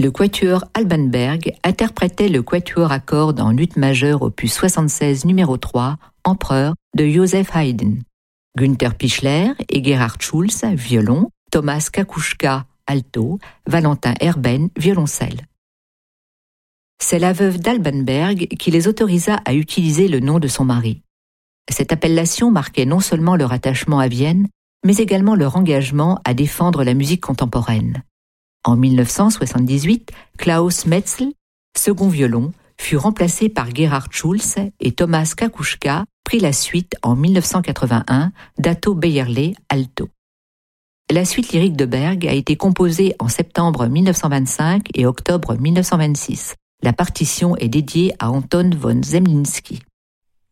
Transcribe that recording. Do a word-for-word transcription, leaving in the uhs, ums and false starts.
le quatuor Alban Berg interprétait le quatuor à cordes en ut majeur opus soixante-seize numéro trois, Empereur, de Joseph Haydn. Günther Pichler et Gerhard Schulz, violon, Thomas Kakushka, alto, Valentin Herben, violoncelle. C'est la veuve d'Alban Berg qui les autorisa à utiliser le nom de son mari. Cette appellation marquait non seulement leur attachement à Vienne, mais également leur engagement à défendre la musique contemporaine. En mille neuf cent soixante-dix-huit, Klaus Metzl, second violon, fut remplacé par Gerhard Schulz et Thomas Kakushka prit la suite en mille neuf cent quatre-vingt-un d'Atto Bejerle, alto. La suite lyrique de Berg a été composée en septembre mille neuf cent vingt-cinq et octobre mille neuf cent vingt-six. La partition est dédiée à Anton von Zemlinsky.